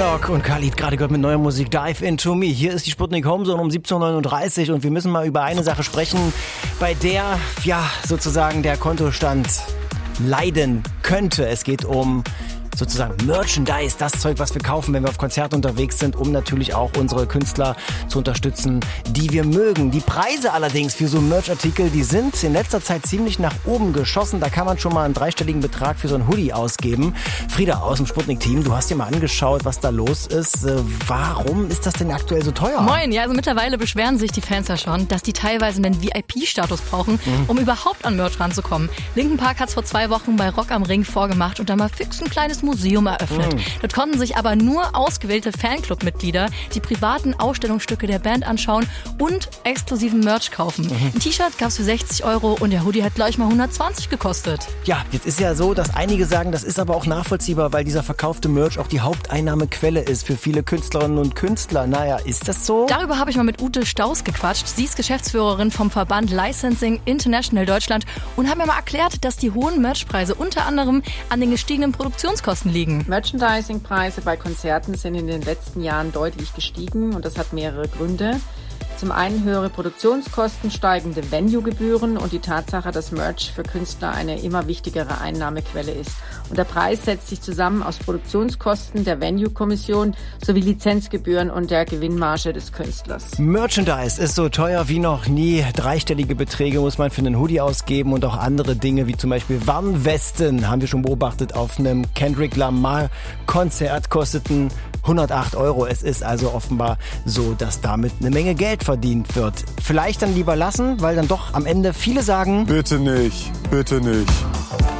Alok und Khalid, gerade gehört mit neuer Musik Dive Into Me. Hier ist die Sputnik Homezone um 17.39 Uhr und wir müssen mal über eine Sache sprechen, bei der, sozusagen der Kontostand leiden könnte. Es geht um sozusagen Merchandise, das Zeug, was wir kaufen, wenn wir auf Konzerten unterwegs sind, um natürlich auch unsere Künstler zu unterstützen, die wir mögen. Die Preise allerdings für so Merch-Artikel, die sind in letzter Zeit ziemlich nach oben geschossen. Da kann man schon mal einen dreistelligen Betrag für so ein Hoodie ausgeben. Frieda aus dem Sputnik-Team, du hast dir mal angeschaut, was da los ist. Warum ist das denn aktuell so teuer? Moin, ja, also mittlerweile beschweren sich die Fans ja schon, dass die teilweise einen VIP-Status brauchen, um überhaupt an Merch ranzukommen. Linkin Park hat es vor 2 Wochen bei Rock am Ring vorgemacht und dann mal fix ein kleines Museum eröffnet. Dort konnten sich aber nur ausgewählte Fanclub-Mitglieder die privaten Ausstellungsstücke der Band anschauen und exklusiven Merch kaufen. Ein T-Shirt gab es für 60 € und der Hoodie hat gleich mal 120 gekostet. Ja, jetzt ist ja so, dass einige sagen, das ist aber auch nachvollziehbar, weil dieser verkaufte Merch auch die Haupteinnahmequelle ist für viele Künstlerinnen und Künstler. Naja, ist das so? Darüber habe ich mal mit Ute Staus gequatscht. Sie ist Geschäftsführerin vom Verband Licensing International Deutschland und hat mir mal erklärt, dass die hohen Merchpreise unter anderem an den gestiegenen Produktionskosten liegen. Merchandising-Preise bei Konzerten sind in den letzten Jahren deutlich gestiegen und das hat mehrere Gründe. Zum einen höhere Produktionskosten, steigende Venue-Gebühren und die Tatsache, dass Merch für Künstler eine immer wichtigere Einnahmequelle ist. Und der Preis setzt sich zusammen aus Produktionskosten, der Venue-Kommission sowie Lizenzgebühren und der Gewinnmarge des Künstlers. Merchandise ist so teuer wie noch nie. Dreistellige Beträge muss man für einen Hoodie ausgeben und auch andere Dinge wie zum Beispiel Warnwesten, haben wir schon beobachtet, auf einem Kendrick Lamar-Konzert kosteten 108 €. Es ist also offenbar so, dass damit eine Menge Geld verdient wird. Vielleicht dann lieber lassen, weil dann doch am Ende viele sagen: Bitte nicht, bitte nicht.